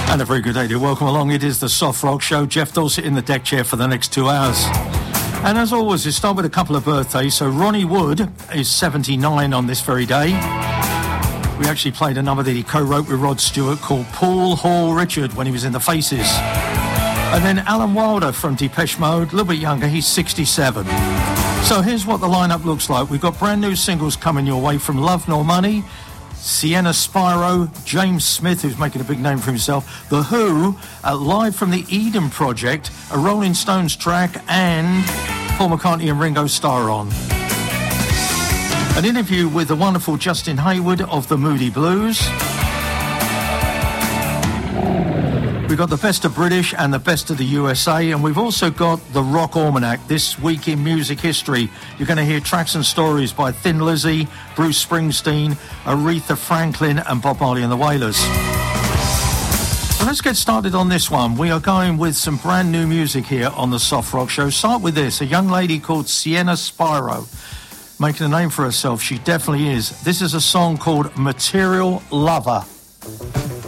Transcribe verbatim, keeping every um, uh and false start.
And a very good day to you. Welcome along. It is the Soft Rock Show. Jeff Dorset in the deck chair for the next two hours. And as always, we start with a couple of birthdays. So Ronnie Wood is seventy-nine on this very day. We actually played a number that he co-wrote with Rod Stewart called Paul Hall Richard when he was in the Faces. And then Alan Wilder from Depeche Mode, a little bit younger, he's sixty-seven. So here's what the lineup looks like. We've got brand new singles coming your way from Love Nor Money, Sienna Spiro, James Smith, who's making a big name for himself, The Who, uh, live from the Eden Project, a Rolling Stones track, and Paul McCartney and Ringo Starr on. An interview with the wonderful Justin Hayward of the Moody Blues. We've got the best of British and the best of the U S A, and we've also got the Rock Almanac, this week in music history. You're going to hear tracks and stories by Thin Lizzy, Bruce Springsteen, Aretha Franklin, and Bob Marley and the Wailers. So let's get started on this one. We are going with some brand new music here on the Soft Rock Show. Start with this, a young lady called Sienna Spiro, making a name for herself. She definitely is. This is a song called Material Lover.